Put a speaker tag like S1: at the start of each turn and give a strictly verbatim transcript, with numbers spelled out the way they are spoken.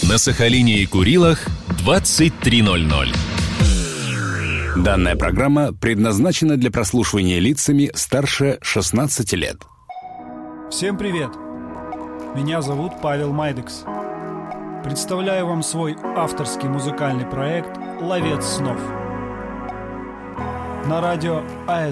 S1: На Сахалине и Курилах двадцать три ноль ноль.
S2: Данная программа предназначена для прослушивания лицами старше шестнадцати лет.
S3: Всем привет! Меня зовут Павел Майдекс. Представляю вам свой авторский музыкальный проект «Ловец снов» на радио а